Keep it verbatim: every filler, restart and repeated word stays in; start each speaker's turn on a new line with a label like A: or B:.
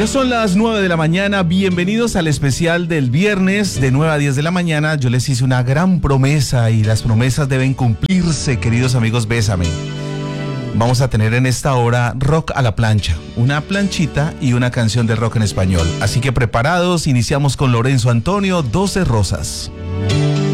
A: Ya son las nueve de la mañana, bienvenidos al especial del viernes de nueve a diez de la mañana. Yo les hice una gran promesa y las promesas deben cumplirse, queridos amigos, bésame. Vamos a tener en esta hora rock a la plancha, una planchita y una canción de rock en español. Así que preparados, iniciamos con Lorenzo Antonio, doce rosas.